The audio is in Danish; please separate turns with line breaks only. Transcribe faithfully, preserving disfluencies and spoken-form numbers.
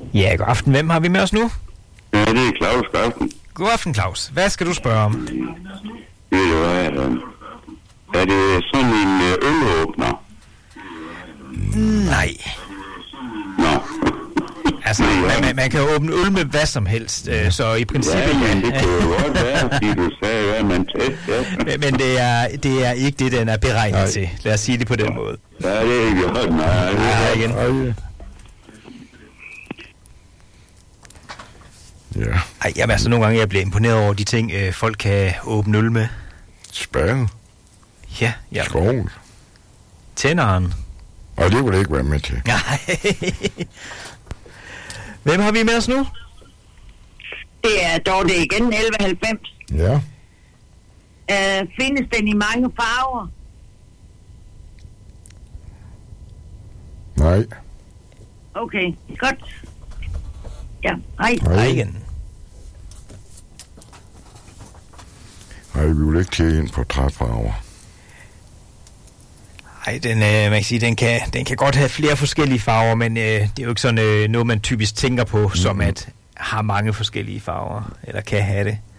Ja, god aften. Hvem har vi med os nu?
Ja, det er Claus. God aften.
God aften, Claus. Hvad skal du spørge om?
Ved du hvad, er, er det sådan en øh, ølåbner?
Nej.
Nå.
Altså, man, man, man kan jo åbne øl med hvad som helst, øh, så i princippet...
Ja, men det kunne jo godt være, fordi du sagde, hvad man tæt, ja.
Men, men det, er, det er ikke det, den er beregnet nej. til. Lad os sige det på den måde.
Ja, det er ikke godt. Nej, det er
igen.
Ej. Ja.
Ej, jamen altså, nogle gange jeg bliver imponeret over de ting, øh, folk kan åbne øl med.
Spærre.
Ja, ja.
Skål.
Tænderen.
Og det vil det ikke være med til.
Nej. Hvem har vi med os nu?
Det er dog det igen, elleve halvfems.
Ja.
Uh, findes den i mange farver?
Nej.
Okay, godt. Ja, hej.
Nej igen.
Nej, vi vil ikke til ind på træfarver.
Nej, den, øh, man kan sige, den kan, den kan godt have flere forskellige farver, men øh, det er jo ikke sådan øh, noget, man typisk tænker på, mm-hmm. som at har mange forskellige farver, eller kan have det.